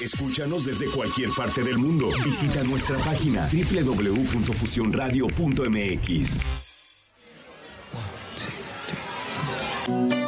Escúchanos desde cualquier parte del mundo. Visita nuestra página www.fusionradio.mx. 1, 2, 3, 4.